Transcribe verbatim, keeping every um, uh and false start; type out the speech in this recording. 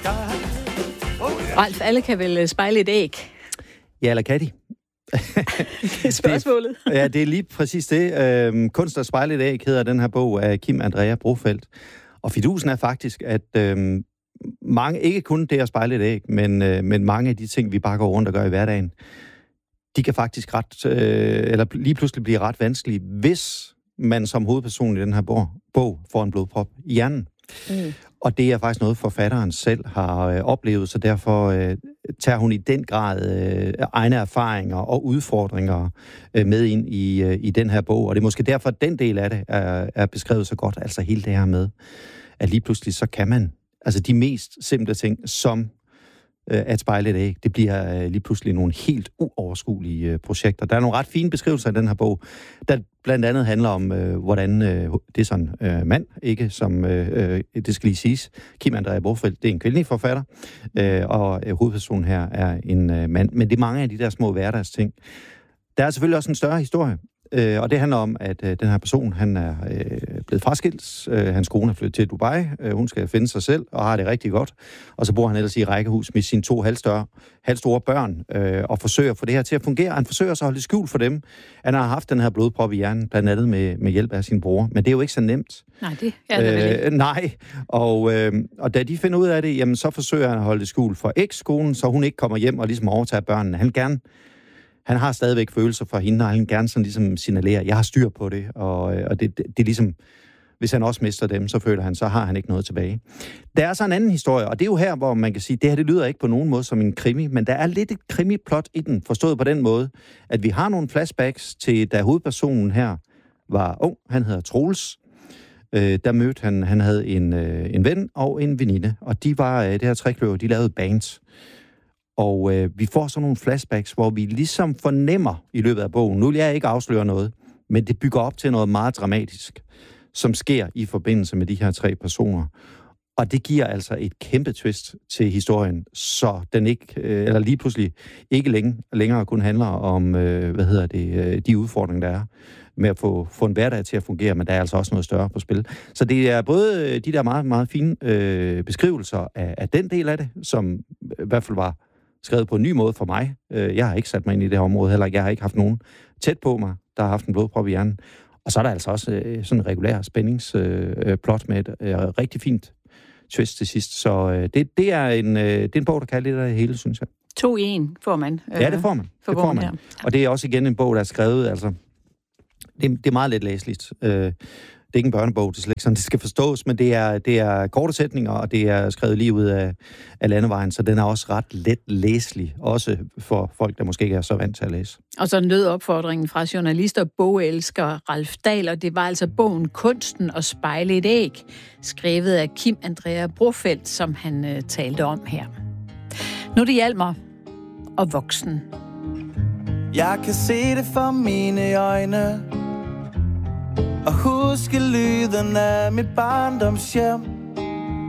Ralf, alle kan vel spejle et æg? Ja, eller kan de? Det er spørgsmålet. det, ja, det er lige præcis det. Øhm, Kunst at spejle et æg hedder den her bog af Kim Andrea Brofeldt. Og fidusen er faktisk, at øhm, mange, ikke kun det at spejle et æg, men, øh, men mange af de ting, vi bare går rundt og gør i hverdagen, de kan faktisk ret, øh, eller lige pludselig blive ret vanskelige, hvis man som hovedperson i den her bog, bog får en blodprop i hjernen. Mm. Og det er faktisk noget, forfatteren selv har øh, oplevet, så derfor øh, tager hun i den grad øh, egne erfaringer og udfordringer øh, med ind i, øh, i den her bog. Og det er måske derfor, at den del af det er, er beskrevet så godt. Altså hele det her med, at lige pludselig så kan man, altså de mest simple ting, som øh, at spejle et æg, det bliver øh, lige pludselig nogle helt uoverskuelige øh, projekter. Der er nogle ret fine beskrivelser i den her bog, der blandt andet handler om, øh, hvordan øh, det er sådan en øh, mand, ikke som, øh, det skal lige siges, Kim Andrea Brofeldt, det er en kvindelig forfatter, øh, og øh, hovedpersonen her er en øh, mand. Men det er mange af de der små hverdagsting. Der er selvfølgelig også en større historie, øh, og det handler om, at øh, den her person, han er øh, blevet fraskilt, øh, hans kone er flyttet til Dubai, øh, hun skal finde sig selv og har det rigtig godt, og så bor han ellers i rækkehus med sine to halvstore, halvstore børn, øh, og forsøger at få det her til at fungere. Han forsøger så at holde skjult for dem. Han har haft den her blodprop i hjernen, blandt andet med, med hjælp af sin bror, men det er jo ikke så nemt. Nej, det er det vel ikke. Øh, nej, og, øh, og da de finder ud af det, jamen så forsøger han at holde det skjult for ekskonen, så hun ikke kommer hjem og ligesom overtager børnene. Han gerne Han har stadigvæk følelser for hende, og han gerne sådan ligesom signalerer, jeg har styr på det, og, og det, det, det er ligesom, hvis han også mister dem, så føler han, så har han ikke noget tilbage. Der er så en anden historie, og det er jo her, hvor man kan sige, det her det lyder ikke på nogen måde som en krimi, men der er lidt et krimiplot i den, forstået på den måde, at vi har nogle flashbacks til, da hovedpersonen her var ung, han hedder Troels. Øh, der mødte han, han havde en, øh, en ven og en veninde, og de var, øh, det her trekløver, de lavede bands. Og øh, vi får sådan nogle flashbacks, hvor vi ligesom fornemmer i løbet af bogen, nu vil jeg ikke afsløre noget, men det bygger op til noget meget dramatisk, som sker i forbindelse med de her tre personer. Og det giver altså et kæmpe twist til historien, så den ikke, øh, eller lige pludselig ikke længe, længere kun handler om, øh, hvad hedder det, øh, de udfordringer, der er med at få, få en hverdag til at fungere, men der er altså også noget større på spil. Så det er både de der meget, meget fine øh, beskrivelser af, af den del af det, som i hvert fald var skrevet på en ny måde for mig. Jeg har ikke sat mig ind i det her område heller. Jeg har ikke haft nogen tæt på mig, der har haft en blodprop i hjernen. Og så er der altså også øh, sådan en regulær spændingsplot øh, med et øh, rigtig fint twist til sidst. Så øh, det, det, er en, øh, det er en bog, der kan lidt af det hele, synes jeg. To i en får man. Øh, ja, det får man. Det får man. Og det er også igen en bog, der er skrevet, altså, det, det er meget let læseligt. Øh, Det er ikke en børnebog, det er slet ikke sådan, det skal forstås, men det er, det er korte sætninger, og det er skrevet lige ud af, af landevejen, så den er også ret let læselig, også for folk, der måske ikke er så vant til at læse. Og så lød opfordringen fra journalist og bogelsker Ralf Dahl, og det var altså bogen Kunsten at spejle et æg, skrevet af Kim Andrea Brofeldt, som han øh, talte om her. Nu er det Hjalmar og voksen. Jeg kan se det for mine øjne og huske lyden af mit barndomshjem.